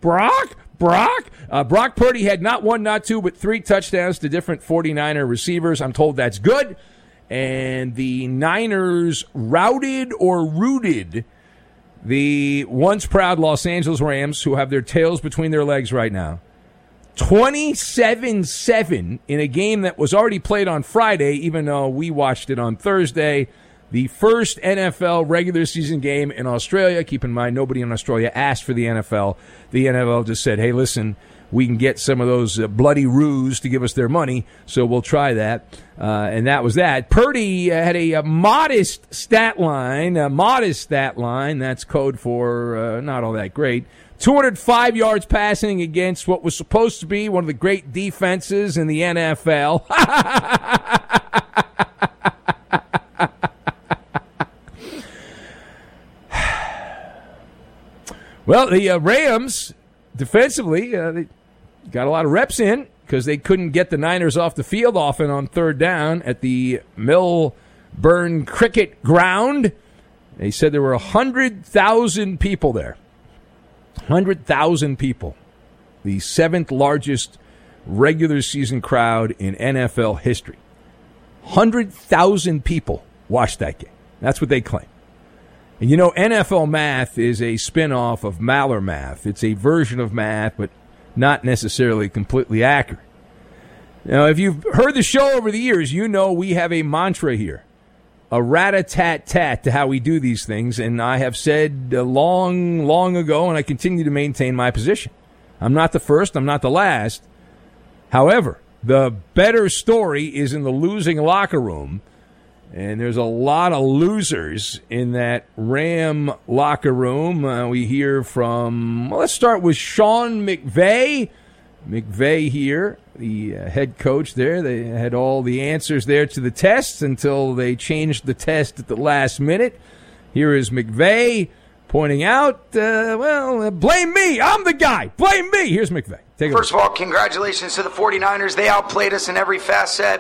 Brock. Brock Purdy had not one, not two, but 3 touchdowns to different 49er receivers. I'm told that's good. And the Niners routed or rooted the once proud Los Angeles Rams, who have their tails between their legs right now, 27-7 in a game that was already played on Friday, even though we watched it on Thursday. The first NFL regular season game in Australia. Keep in mind, nobody in Australia asked for the NFL. The NFL just said, hey, listen, we can get some of those bloody roos to give us their money, so we'll try that. And that was that. Purdy had a modest stat line. That's code for not all that great. 205 yards passing against what was supposed to be one of the great defenses in the NFL. Well, the Rams, defensively, they got a lot of reps in because they couldn't get the Niners off the field often on third down at the Melbourne Cricket Ground. They said there were 100,000 people there. 100,000 people. The 7th largest regular season crowd in NFL history. 100,000 people watched that game. That's what they claim. And you know, NFL math is a spin-off of Maller math. It's a version of math, but not necessarily completely accurate. Now, if you've heard the show over the years, you know we have a mantra here. A rat-a-tat-tat to how we do these things, and I have said long ago, and I continue to maintain my position. I'm not the first, I'm not the last. However, the better story is in the losing locker room, and there's a lot of losers in that Ram locker room. We hear from, well, let's start with Sean McVay. McVay here, the head coach there. They had all the answers there to the tests until they changed the test at the last minute. Here is McVay pointing out, blame me. I'm the guy. Blame me. Here's McVay. First of all, congratulations to the 49ers. They outplayed us in every facet.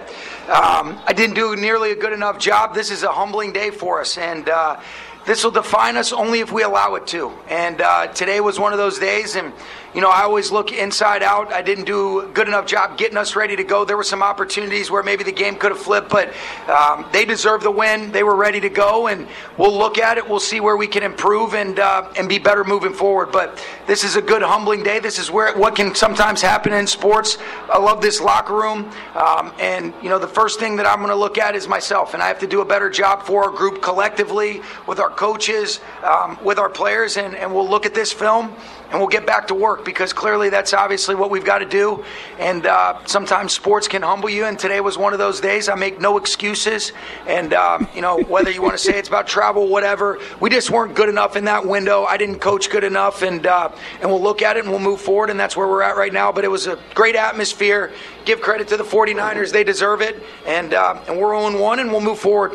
I didn't do nearly a good enough job. This is a humbling day for us, and this will define us only if we allow it to. And today was one of those days, and you know, I always look inside out. I didn't do a good enough job getting us ready to go. There were some opportunities where maybe the game could have flipped, but they deserved the win. They were ready to go, and we'll look at it. We'll see where we can improve and be better moving forward. But this is a good, humbling day. This is where what can sometimes happen in sports. I love this locker room, and you know, the first thing that I'm going to look at is myself, and I have to do a better job for our group collectively, with our coaches, with our players, and we'll look at this film. And we'll get back to work, because clearly that's obviously what we've got to do. And sometimes sports can humble you, and today was one of those days. I make no excuses. And, you know, whether you want to say it's about travel, whatever, we just weren't good enough in that window. I didn't coach good enough. And we'll look at it and we'll move forward, and that's where we're at right now. But it was a great atmosphere. Give credit to the 49ers. They deserve it. And we're 0-1, and we'll move forward.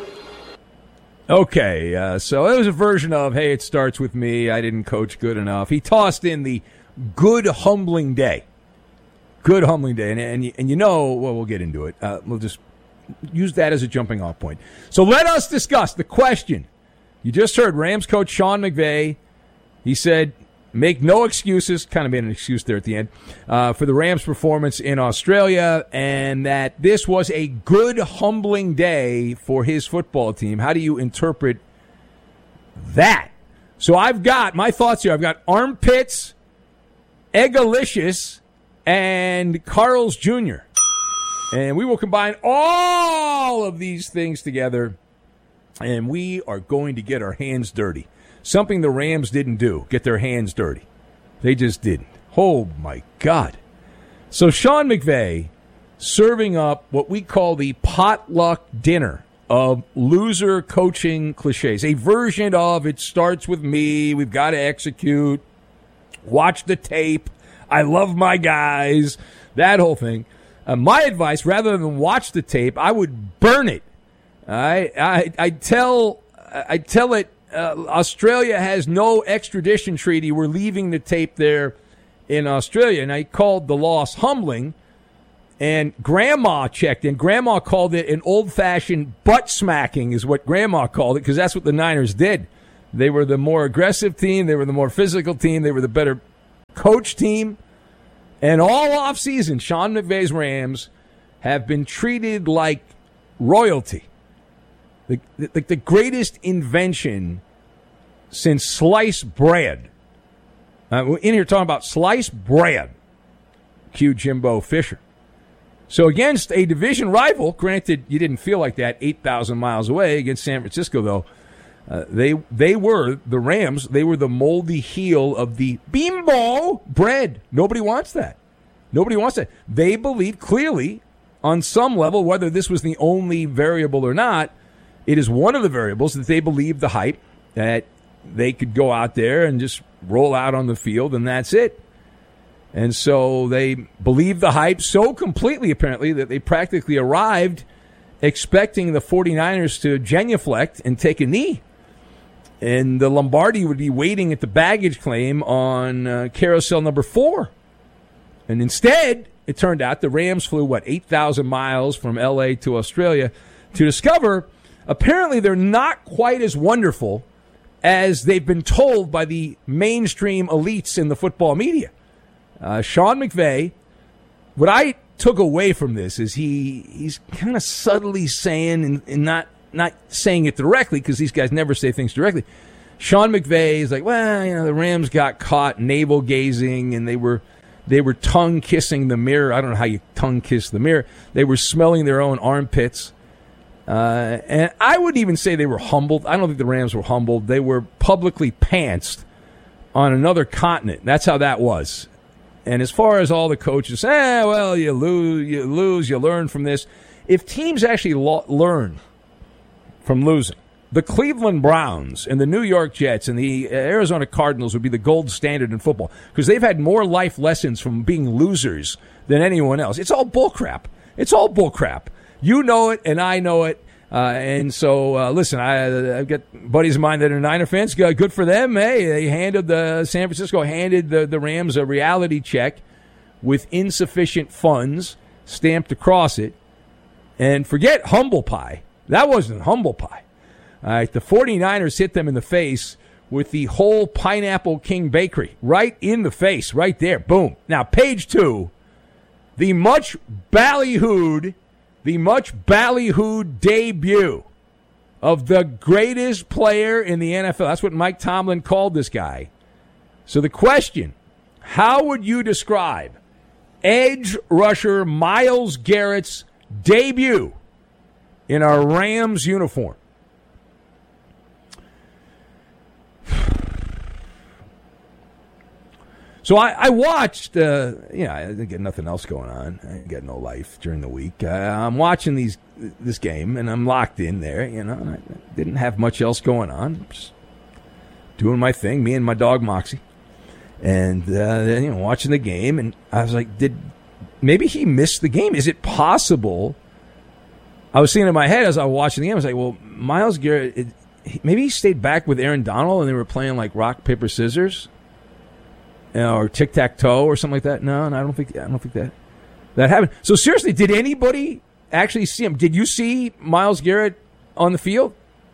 Okay, so it was a version of, hey, it starts with me, I didn't coach good enough. He tossed in the good, humbling day. Good, humbling day. And you know, well, we'll get into it. We'll just use that as a jumping off point. So let us discuss the question. You just heard Rams coach Sean McVay. He said, make no excuses, kind of made an excuse there at the end, for the Rams' performance in Australia, and that this was a good, humbling day for his football team. How do you interpret that? So I've got my thoughts here. I've got armpits, Eggalicious, and Carl's Jr. And we will combine all of these things together, and we are going to get our hands dirty. Something the Rams didn't do, get their hands dirty. They just didn't. Oh, my God. So Sean McVay serving up what we call the potluck dinner of loser coaching cliches. A version of it starts with me, we've got to execute, watch the tape, I love my guys, that whole thing. My advice, rather than watch the tape, I would burn it. I tell it, Australia has no extradition treaty. We're leaving the tape there in Australia. And I called the loss humbling. And Grandma checked in. Grandma called it an old-fashioned butt smacking is what Grandma called it, because that's what the Niners did. They were the more aggressive team. They were the more physical team. They were the better coach team, and all offseason, Sean McVay's Rams have been treated like royalty. The greatest invention since sliced bread. We're in here talking about sliced bread. Cue Jimbo Fisher. So against a division rival, granted you didn't feel like that 8,000 miles away against San Francisco, though, they were, the Rams, they were the moldy heel of the bimbo bread. Nobody wants that. Nobody wants that. They believe clearly on some level, whether this was the only variable or not, it is one of the variables that they believe the hype that they could go out there and just roll out on the field and that's it. And so they believed the hype so completely, apparently, that they practically arrived expecting the 49ers to genuflect and take a knee. And the Lombardi would be waiting at the baggage claim on carousel number 4. And instead, it turned out the Rams flew, 8,000 miles from L.A. to Australia to discover apparently they're not quite as wonderful as they've been told by the mainstream elites in the football media. Sean McVay, what I took away from this is he's kind of subtly saying, and not saying it directly because these guys never say things directly. Sean McVay is like, well, the Rams got caught navel gazing and they were tongue kissing the mirror. I don't know how you tongue kiss the mirror. They were smelling their own armpits. And I wouldn't even say they were humbled. I don't think the Rams were humbled. They were publicly pantsed on another continent. That's how that was. And as far as all the coaches, you lose, you learn from this. If teams actually learn from losing, the Cleveland Browns and the New York Jets and the Arizona Cardinals would be the gold standard in football because they've had more life lessons from being losers than anyone else. It's all bullcrap. It's all bullcrap. You know it, and I know it. And so, listen, I've got buddies of mine that are Niner fans. Good for them. Hey, they San Francisco handed the Rams a reality check with insufficient funds stamped across it. And forget humble pie. That wasn't humble pie. All right, the 49ers hit them in the face with the whole Pineapple King Bakery. Right in the face, right there. Boom. Now, page 2, the much ballyhooed debut of the greatest player in the NFL. That's what Mike Tomlin called this guy. So the question, how would you describe edge rusher Myles Garrett's debut in a Rams uniform? So I watched, I didn't get nothing else going on. I got no life during the week. I'm watching this game, and I'm locked in there, and I didn't have much else going on. Just doing my thing, me and my dog Moxie, and watching the game, and I was like, maybe he missed the game? Is it possible? I was thinking in my head as I was watching the game, I was like, well, Myles Garrett, maybe he stayed back with Aaron Donald, and they were playing like rock, paper, scissors. Or tic-tac-toe or something like that. No, I don't think that happened. So seriously, did anybody actually see him? Did you see Myles Garrett on the field?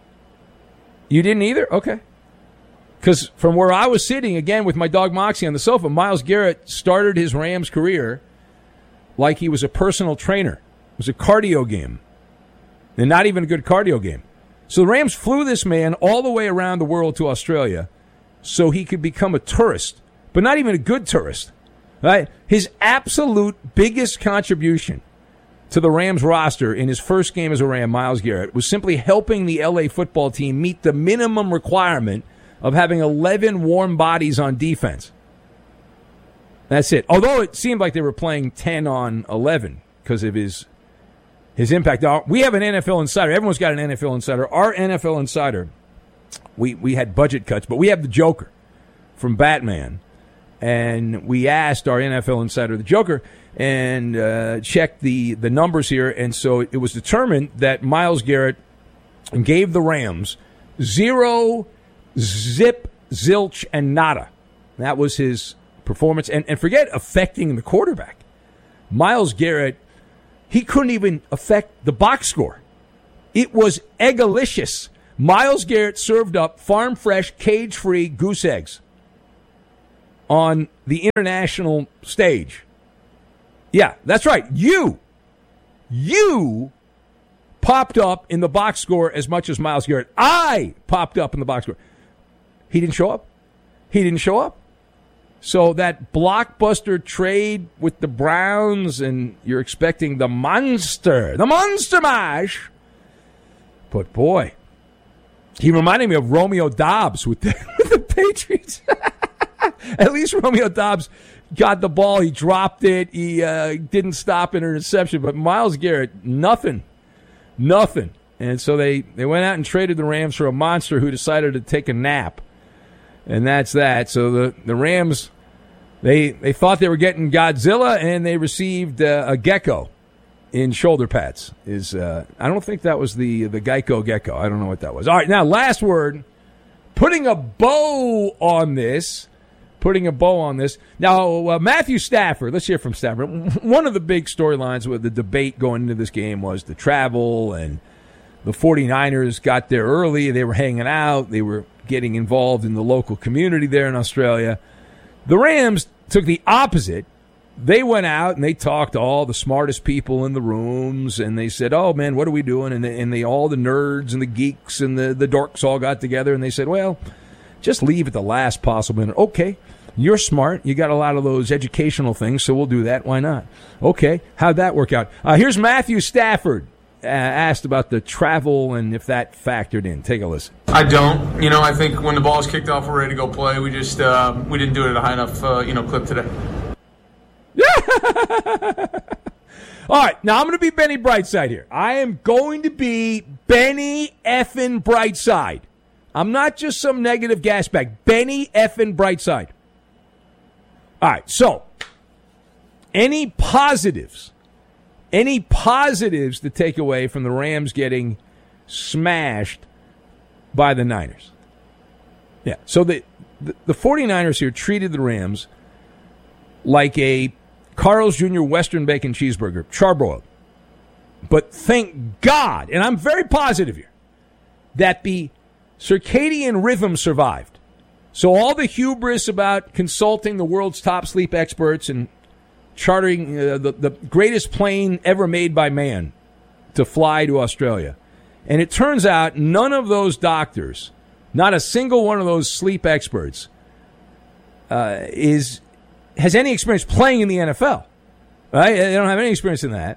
You didn't either? Okay. Because from where I was sitting, again, with my dog Moxie on the sofa, Myles Garrett started his Rams career like he was a personal trainer. It was a cardio game. And not even a good cardio game. So the Rams flew this man all the way around the world to Australia so he could become a tourist. But not even a good tourist. Right? His absolute biggest contribution to the Rams roster in his first game as a Ram, Myles Garrett, was simply helping the LA football team meet the minimum requirement of having 11 warm bodies on defense. That's it. Although it seemed like they were playing 10 on 11 because of his impact. Now, we have an NFL insider. Everyone's got an NFL insider. Our NFL insider, we had budget cuts, but we have the Joker from Batman. And we asked our NFL insider, the Joker, and checked the numbers here. And so it was determined that Myles Garrett gave the Rams 0, zip, zilch, and nada. That was his performance. And forget affecting the quarterback. Myles Garrett, he couldn't even affect the box score. It was eggalicious. Myles Garrett served up farm-fresh, cage-free goose eggs. on the international stage. Yeah, that's right. You popped up in the box score as much as Myles Garrett. I popped up in the box score. He didn't show up. So that blockbuster trade with the Browns, and you're expecting the monster mash. But boy, he reminded me of Romeo Doubs with the Patriots. At least Romeo Doubs got the ball. He dropped it. He didn't stop an interception. But Myles Garrett, nothing. And so they went out and traded the Rams for a monster who decided to take a nap. And that's that. So the Rams, they thought they were getting Godzilla, and they received a gecko in shoulder pads. I don't think that was the Geico gecko. I don't know what that was. All right, now last word. Putting a bow on this. Now, Matthew Stafford, let's hear from Stafford. One of the big storylines with the debate going into this game was the travel, and the 49ers got there early. They were hanging out. They were getting involved in the local community there in Australia. The Rams took the opposite. They went out and they talked to all the smartest people in the rooms, and they said, oh, man, what are we doing? And all the nerds and the geeks and the dorks all got together, and they said, well, just leave at the last possible minute. Okay, you're smart. You got a lot of those educational things, so we'll do that. Why not? Okay, how'd that work out? Here's Matthew Stafford. Asked about the travel and if that factored in. Take a listen. I don't. I think when the ball is kicked off, we're ready to go play. We just we didn't do it at a high enough clip today. All right, now I'm going to be Benny Brightside here. I am going to be Benny effing Brightside. I'm not just some negative gas bag. Benny effing Brightside. All right, so any positives to take away from the Rams getting smashed by the Niners? Yeah, so the 49ers here treated the Rams like a Carl's Jr. Western Bacon Cheeseburger, charbroiled. But thank God, and I'm very positive here, that the circadian rhythm survived. So all the hubris about consulting the world's top sleep experts and chartering the greatest plane ever made by man to fly to Australia. And it turns out none of those doctors, not a single one of those sleep experts, has any experience playing in the NFL. Right? They don't have any experience in that.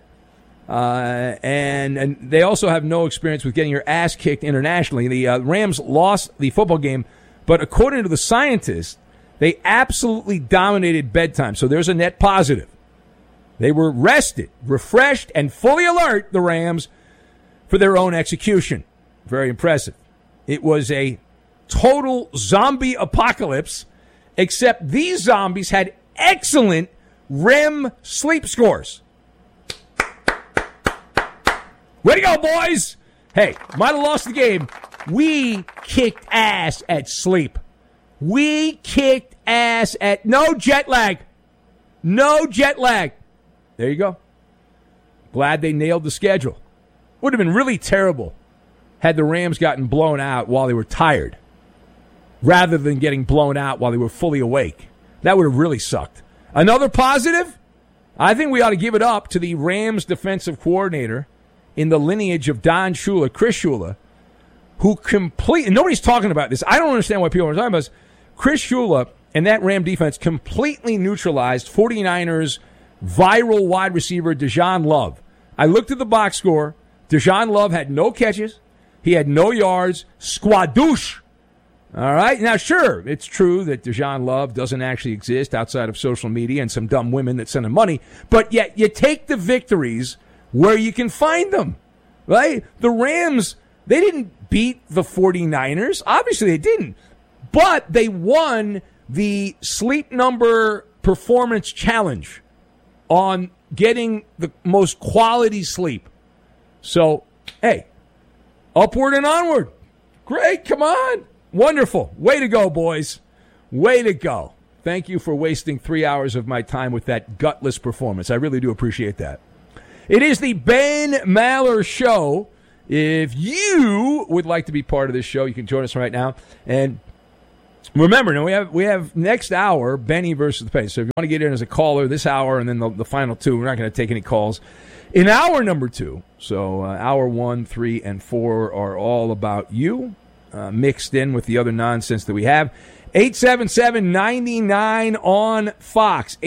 And they also have no experience with getting your ass kicked internationally. The Rams lost the football game, but according to the scientists, they absolutely dominated bedtime, so there's a net positive. They were rested, refreshed, and fully alert, the Rams, for their own execution. Very impressive. It was a total zombie apocalypse, except these zombies had excellent REM sleep scores. Way to go, boys! Hey, might have lost the game. We kicked ass at sleep. We kicked ass at no jet lag. No jet lag. There you go. Glad they nailed the schedule. Would have been really terrible had the Rams gotten blown out while they were tired rather than getting blown out while they were fully awake. That would have really sucked. Another positive? I think we ought to give it up to the Rams defensive coordinator in the lineage of Don Shula, Chris Shula, who completely, nobody's talking about this. I don't understand why people are talking about this. Chris Shula and that Ram defense completely neutralized 49ers viral wide receiver Deshaun Love. I looked at the box score. Deshaun Love had no catches. He had no yards. Squadoosh. All right. Now, sure, it's true that Deshaun Love doesn't actually exist outside of social media and some dumb women that send him money. But yet you take the victories where you can find them. Right? The Rams, they didn't beat the 49ers. Obviously, they didn't. But they won the Sleep Number Performance Challenge on getting the most quality sleep. So, hey, upward and onward. Great, come on. Wonderful. Way to go, boys. Way to go. Thank you for wasting 3 hours of my time with that gutless performance. I really do appreciate that. It is the Ben Maller Show. If you would like to be part of this show, you can join us right now. And Remember, now we have next hour, Benny versus the Pace. So if you want to get in as a caller this hour and then the final two, we're not going to take any calls. In hour number 2, so hour 1, 3, and 4 are all about you, mixed in with the other nonsense that we have. 877-99 on Fox,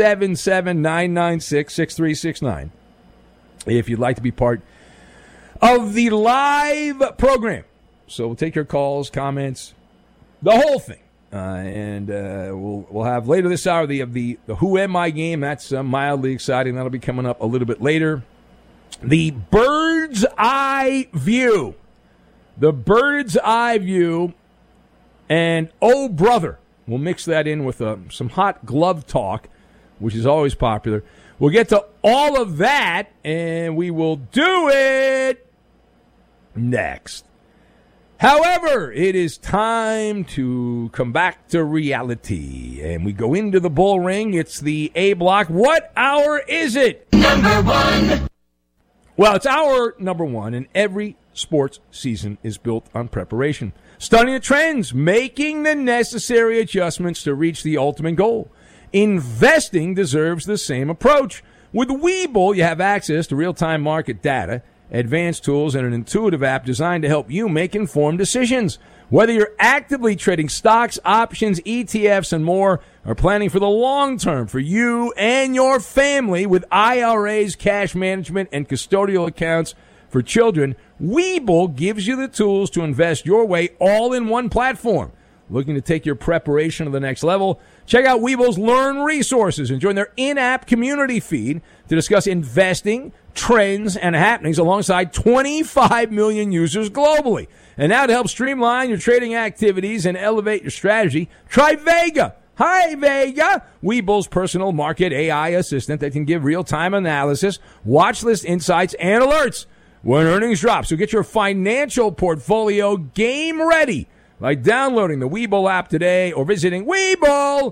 877-996-6369. If you'd like to be part of the live program. So we'll take your calls, comments, the whole thing. And we'll have later this hour the Who Am I game. That's mildly exciting. That'll be coming up a little bit later. The Bird's Eye View. The Bird's Eye View. And Oh Brother. We'll mix that in with some hot glove talk, which is always popular. We'll get to all of that, and we will do it next. However, it is time to come back to reality, and we go into the bull ring. It's the A block. What hour is it? Number 1. Well, it's hour number 1, and every sports season is built on preparation. Studying the trends, making the necessary adjustments to reach the ultimate goal. Investing deserves the same approach. With Webull, you have access to real-time market data, advanced tools, and an intuitive app designed to help you make informed decisions. Whether you're actively trading stocks, options, ETFs, and more, or planning for the long term for you and your family with IRAs, cash management, and custodial accounts for children, Webull gives you the tools to invest your way all in one platform. Looking to take your preparation to the next level? Check out Webull's Learn resources and join their in-app community feed to discuss investing, trends, and happenings alongside 25 million users globally. And now to help streamline your trading activities and elevate your strategy, try Vega. Hi, Vega, Webull's personal market AI assistant that can give real-time analysis, watch list insights, and alerts when earnings drop. So get your financial portfolio game ready by downloading the Webull app today or visiting Webull.com.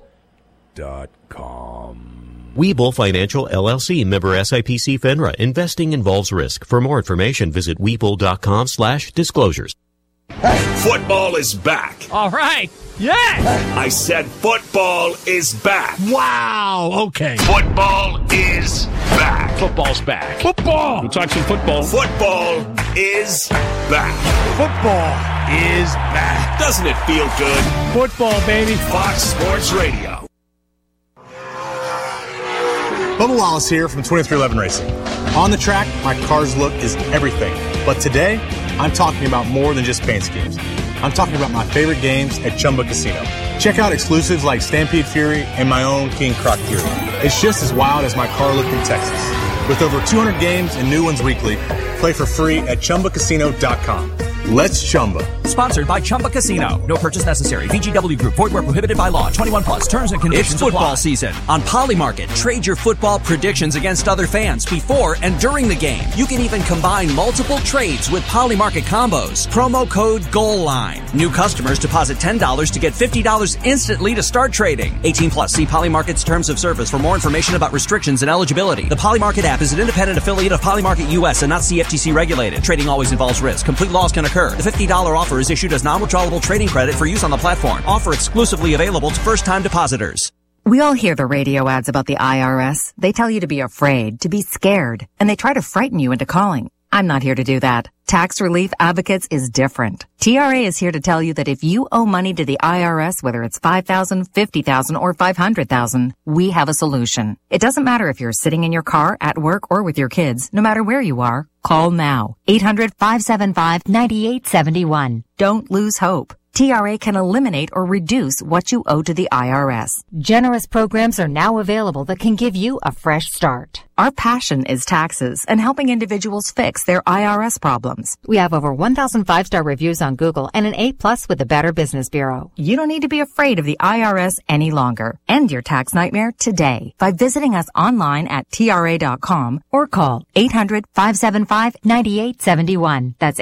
Webull Financial LLC, member SIPC FINRA. Investing involves risk. For more information, visit Webull.com/disclosures. Football is back. All right. Yeah. I said football is back. Wow. Okay. Football is back. Football's back. Football. We'll talk some football. Football is back. Football is back. Doesn't it feel good? Football, baby. Fox Sports Radio. Bubba Wallace here from 2311 Racing. On the track, my car's look is everything. But today, I'm talking about more than just paint schemes. I'm talking about my favorite games at Chumba Casino. Check out exclusives like Stampede Fury and my own King Croc Fury. It's just as wild as my car look in Texas. With over 200 games and new ones weekly, play for free at ChumbaCasino.com. Let's Chumba. Sponsored by Chumba Casino. No purchase necessary. VGW Group. Void where prohibited by law. 21 plus. Terms and conditions apply. It's football season. On Polymarket, trade your football predictions against other fans before and during the game. You can even combine multiple trades with Polymarket combos. Promo code GOALLINE. New customers deposit $10 to get $50 instantly to start trading. 18 plus. See Polymarket's terms of service for more information about restrictions and eligibility. The Polymarket app is an independent affiliate of Polymarket US and not CFTC regulated. Trading always involves risk. Complete loss can occur. The $50 offer is issued as non-withdrawable trading credit for use on the platform. Offer exclusively available to first-time depositors. We all hear the radio ads about the IRS. They tell you to be afraid, to be scared, and they try to frighten you into calling. I'm not here to do that. Tax Relief Advocates is different. TRA is here to tell you that if you owe money to the IRS, whether it's $5,000, $50,000, or $500,000, we have a solution. It doesn't matter if you're sitting in your car, at work, or with your kids. No matter where you are, call now. 800-575-9871. Don't lose hope. TRA can eliminate or reduce what you owe to the IRS. Generous programs are now available that can give you a fresh start. Our passion is taxes and helping individuals fix their IRS problems. We have over 1,000 5-star reviews on Google and an A+ with the Better Business Bureau. You don't need to be afraid of the IRS any longer. End your tax nightmare today by visiting us online at TRA.com or call 800-575-9871. That's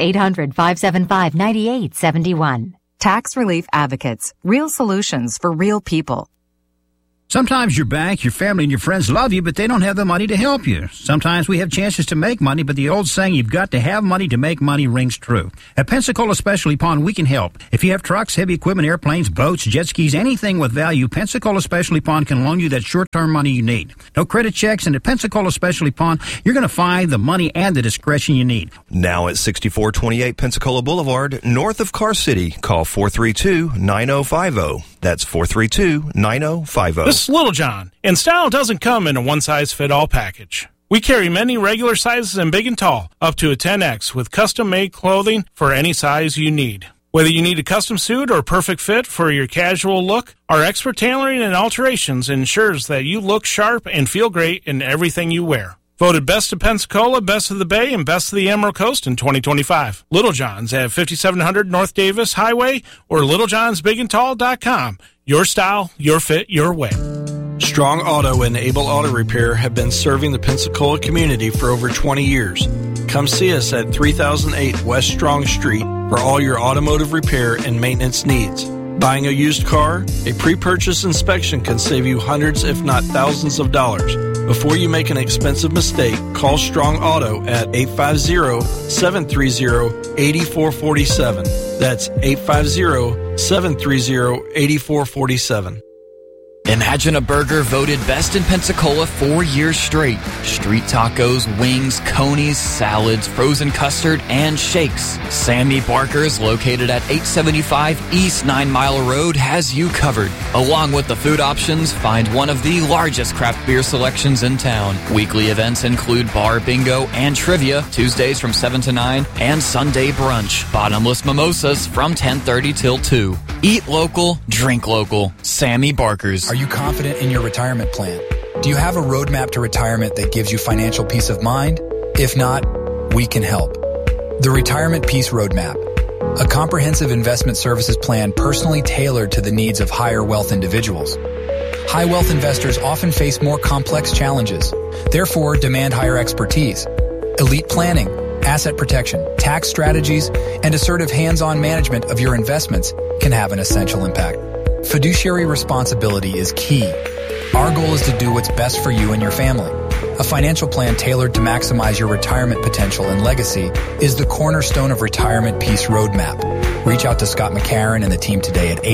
800-575-9871. Tax Relief Advocates. Real solutions for real people. Sometimes your bank, your family, and your friends love you, but they don't have the money to help you. Sometimes we have chances to make money, but the old saying, you've got to have money to make money, rings true. At Pensacola Specialty Pond, we can help. If you have trucks, heavy equipment, airplanes, boats, jet skis, anything with value, Pensacola Specialty Pond can loan you that short-term money you need. No credit checks, and at Pensacola Specialty Pond, you're going to find the money and the discretion you need. Now at 6428 Pensacola Boulevard, north of Car City, call 432-9050. That's 432-9050. This is Little John, and style doesn't come in a one-size-fit-all package. We carry many regular sizes and big and tall, up to a 10X, with custom-made clothing for any size you need. Whether you need a custom suit or perfect fit for your casual look, our expert tailoring and alterations ensures that you look sharp and feel great in everything you wear. Voted Best of Pensacola, Best of the Bay, and Best of the Emerald Coast in 2025. Little John's at 5700 North Davis Highway or littlejohnsbigandtall.com. Your style, your fit, your way. Strong Auto and Able Auto Repair have been serving the Pensacola community for over 20 years. Come see us at 3008 West Strong Street for all your automotive repair and maintenance needs. Buying a used car, a pre-purchase inspection can save you hundreds if not thousands of dollars. Before you make an expensive mistake, call Strong Auto at 850-730-8447. That's 850-730-8447. Imagine a burger voted best in Pensacola 4 years straight. Street tacos, wings, conies, salads, frozen custard, and shakes. Sammy Barker's, located at 875 East 9 Mile Road, has you covered. Along with the food options, find one of the largest craft beer selections in town. Weekly events include bar bingo and trivia, Tuesdays from 7 to 9, and Sunday brunch. Bottomless mimosas from 10:30 till 2. Eat local, drink local. Sammy Barker's. Are you confident in your retirement plan? Do you have a roadmap to retirement that gives you financial peace of mind? If not, we can help. The Retirement Peace Roadmap, a comprehensive investment services plan personally tailored to the needs of higher wealth individuals. High wealth investors often face more complex challenges, therefore demand higher expertise. Elite planning, asset protection, tax strategies, and assertive hands-on management of your investments can have an essential impact. Fiduciary responsibility is key. Our goal is to do what's best for you and your family. A financial plan tailored to maximize your retirement potential and legacy is the cornerstone of Retirement Peace Roadmap. Reach out to Scott McCarron and the team today at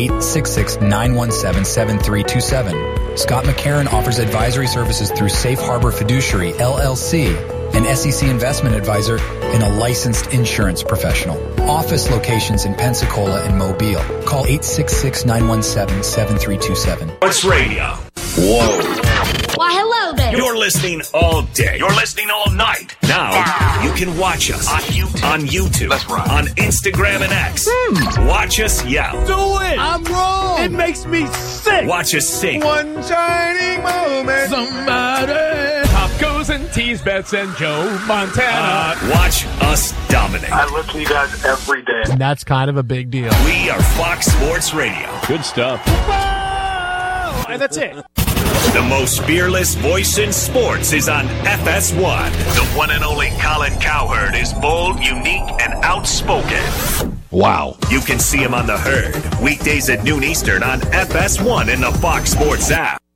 866-917-7327. Scott McCarron offers advisory services through Safe Harbor Fiduciary, LLC, an SEC investment advisor, and a licensed insurance professional. Office locations in Pensacola and Mobile. Call 866-917-7327. Sports Radio. Whoa. Why, hello there. You're listening all day. You're listening all night. Now, you can watch us on YouTube. That's right. On Instagram and X. Watch us yell. Do it. I'm wrong. It makes me sick. Watch us sing. One shining moment. Somebody. Pop goes and tease bets and Joe Montana. Watch us dominate. I listen to you guys every day. And that's kind of a big deal. We are Fox Sports Radio. Good stuff. And that's it. The most fearless voice in sports is on FS1. The one and only Colin Cowherd is bold, unique, and outspoken. Wow. You can see him on The Herd, weekdays at noon Eastern on FS1 and the Fox Sports app.